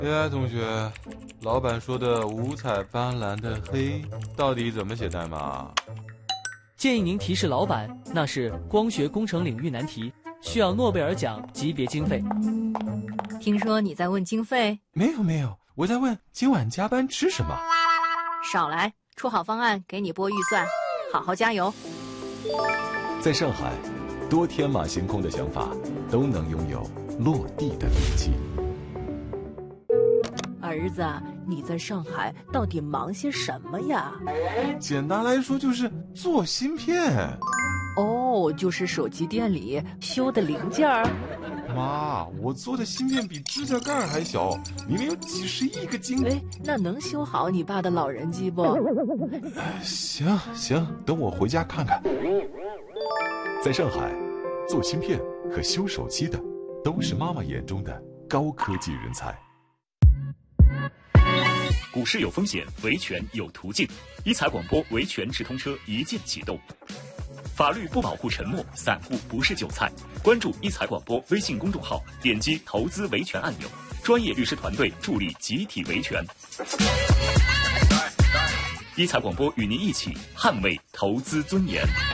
哎，同学，老板说的五彩斑斓的黑到底怎么写代码？ 建议您提示老板，那是光学工程领域难题，需要诺贝尔奖级别经费。 听说你在问经费？ 没有，我在问今晚加班吃什么。 少来，出好方案给你拨预算，好好加油。 在上海，多天马行空的想法都能拥有落地的力气。 儿子，你在上海到底忙些什么呀？ 简单来说就是做芯片。 哦，就是手机店里修的零件儿。 妈，我做的芯片比指甲盖还小，里面有几十亿个晶。 哎，那能修好你爸的老人机不？ 行，等我回家看看。 在上海，做芯片和修手机的都是妈妈眼中的高科技人才。 股市有风险，维权有途径。一财广播维权直通车一键启动。法律不保护沉默，散户不是韭菜。关注一财广播微信公众号，点击投资维权按钮，专业律师团队助力集体维权。一财广播与您一起捍卫投资尊严。